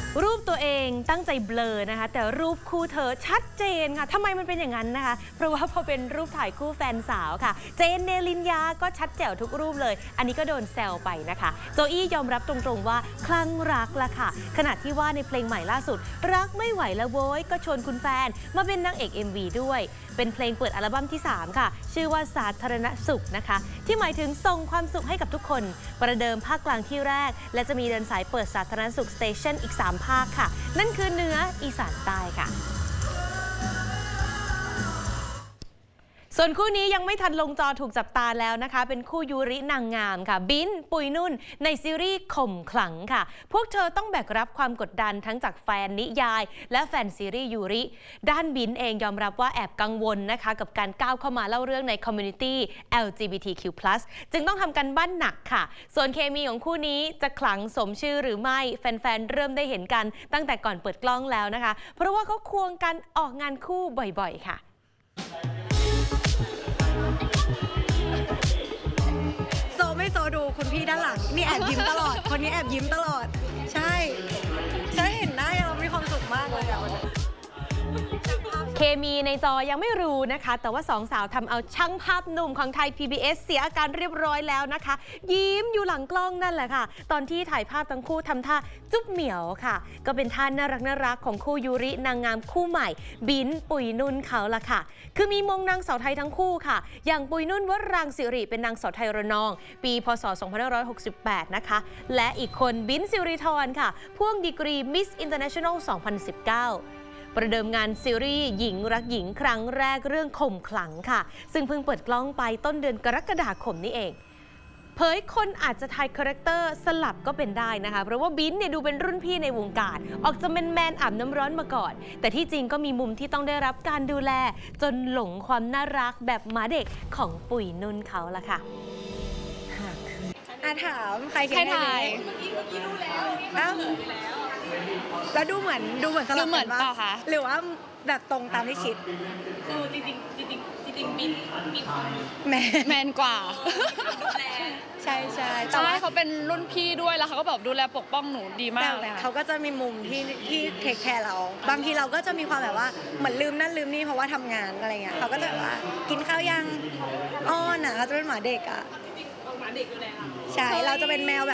รูปตัวเองตั้งใจเบลอนะคะแต่รูปคู่เธอชัดเจนค่ะทำไมมันเป็นอย่างนั้นนะคะเพราะว่าพอเป็นรูปถ่ายคู่แฟนสาวค่ะเจนเนลินยาก็ชัดแจ๋วทุกรูปเลยอันนี้ก็โดนแซวไปนะคะโจอี้ยอมรับตรงๆว่าคลั่งรักละค่ะขณะที่ว่าในเพลงใหม่ล่าสุดรักไม่ไหวแล้วโว้ยก็ชวนคุณแฟนมาเป็นนางเอก MV ด้วยเป็นเพลงเปิดอัลบั้มที่3ค่ะชื่อว่าสาธารณสุขนะคะที่หมายถึงส่งความสุขให้กับทุกคนประเดิมภาคกลางที่แรกและจะมีเดินสายเปิดสาธารณสุขสเตชันอีก3ภาคค่ะนั่นคือเหนืออีสานใต้ค่ะส่วนคู่นี้ยังไม่ทันลงจอถูกจับตาแล้วนะคะเป็นคู่ยูรินางงามค่ะบิ้นปุยนุ่นในซีรีส์ข่มขลังค่ะพวกเธอต้องแบกรับความกดดันทั้งจากแฟนนิยายและแฟนซีรีส์ยูริด้านบิ้นเองยอมรับว่าแอบกังวลนะคะกับการก้าวเข้ามาเล่าเรื่องในคอมมูนิตี้ LGBTQ+ จึงต้องทำกันบ้านหนักค่ะส่วนเคมีของคู่นี้จะขลังสมชื่อหรือไม่แฟนๆเริ่มได้เห็นกันตั้งแต่ก่อนเปิดกล้องแล้วนะคะเพราะว่าเขาควงกันออกงานคู่บ่อยๆค่ะไม่โซดูคุณพี่ด้านหลังนี่แอบยิ้มตลอดคนนี้แอบยิ้มตลอดใช่เห็นหน้าเรามีความสุขมากเลยอะวันนี้เคมีในจอยังไม่รู้นะคะแต่ว่า2 สาวทำเอาช่างภาพหนุ่มของไทย PBS เสียอาการเรียบร้อยแล้วนะคะยิ้มอยู่หลังกล้องนั่นแหละค่ะตอนที่ถ่ายภาพทั้งคู่ทำท่าจุ๊บเหมียวค่ะก็เป็นท่าน่ารักของคู่ยูรินางงามคู่ใหม่บิ้นปุยนุ่นเขาล่ะค่ะคือมีมงนางสาวไทยทั้งคู่ค่ะอย่างปุยนุ่นวรังสิริเป็นนางสาวไทยระนองปีพศ 2568 นะคะและอีกคนบิ้นสิริธรค่ะพ่วงดีกรีมิสอินเตอร์เนชั่นแนล 2019ประเดิมงานซีรีส์หญิงรักหญิงครั้งแรกเรื่องข่มขลังค่ะซึ่งเพิ่งเปิดกล้องไปต้นเดือนกรกฎาคมนี้เองเผยคนอาจจะทายคาแรคเตอร์สลับก็เป็นได้นะคะเพราะว่าบิ้นเนี่ยดูเป็นรุ่นพี่ในวงการออกจะเป็นแมนอาบน้ำร้อนมาก่อนแต่ที่จริงก็มีมุมที่ต้องได้รับการดูแลจนหลงความน่ารักแบบหมาเด็กของปุ๋ยนุ่นเขาละค่ะถามใครคิดได้เมื่อกี้รู้แล้วอ้าวแล้วดูเหมือนสลับกันป่ะคะหรือว่าแบบตรงตามที่คิดคือจริงบินมีความแมนกว่าใช่แต่ว่าเขาเป็นรุ่นพี่ด้วยแล้วเขาก็แบบดูแลปกป้องหนูดีมากเลยค่ะเขาก็จะมีมุมที่เทคแคร์เราบางทีเราก็จะมีความแบบว่าเหมือนลืมนั่นลืมนี่เพราะว่าทำงานอะไรเงี้ยเขาก็จะแบบว่ากินข้าวยังอ้อนอ่ะเขาจะเป็นหมาเด็กอ่ะหมาเด็กอยู่แล้วใช่เราจะเป็นแมวแบบ